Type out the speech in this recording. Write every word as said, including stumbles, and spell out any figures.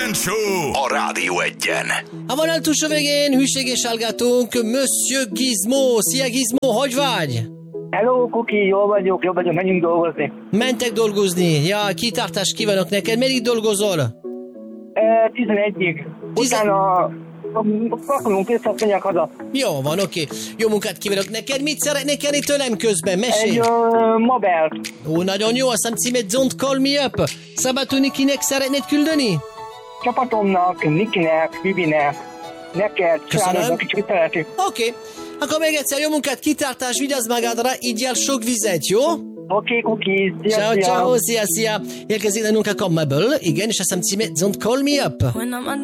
Kejfel Show a Rádió Egyen. A vonal túlsó végén hűséges hallgatónk Monsieur Gizmo. Szia Gizmo, hogy vagy? Hello, Kuki, jól vagyok, jól vagyok, menjünk dolgozni. Mentek dolgozni. Ja, kitartást kívánok neked. Meddig dolgozol? E, tizenegyig. Tizen- Utána pakolunk össze, azt mondják haza. Jó van, oké. Jó munkát kívánok neked. Mit szeretnék kérni tőlem közben? Mesélj. Egy uh, mobelt. Ó, nagyon jó. Azt hiszem címet Don't Call Me Up. Szabadú Nikinek szeretnéd küldeni? Csapatomnak, Nikinek, Vivinek, neked, Köszönöm. családoknak, kicsit szeretik. Oké. Akkor még egyszer jó munkát, kitartás, vigyázz magadra, így el sok vizet, jó? Oké, okay, Kuki, szia, Ciao, szia. ciao, szia, szia. Érkezik nálunk a Commable, igen, és azt hiszem címe Don't Call Me Up. When I'm under